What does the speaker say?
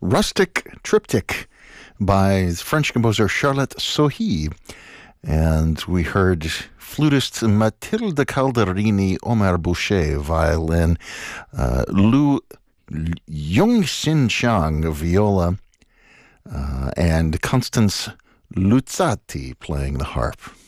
Rustic Triptych by French composer Charlotte Sohi. And we heard flutist Mathilde Calderini, Omer Boucher, violin, Lu Yongxin Chang, viola, and Constance Luzzati playing the harp.